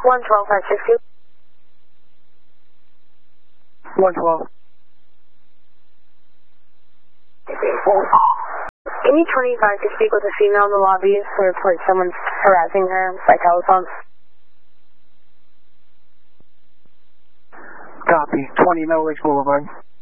112-562. 112. Can you 25 to speak with a female in the lobby to report someone's harassing her by telephone? Copy. 20 Mill Ridge Boulevard.